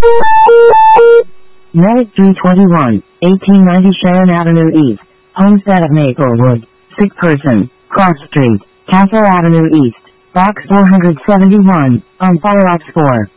Medic 321, 1890 Sharon Avenue East, Homestead of Maplewood, sick person, Cross Street, Castle Avenue East, Box 471, on Fireox 4.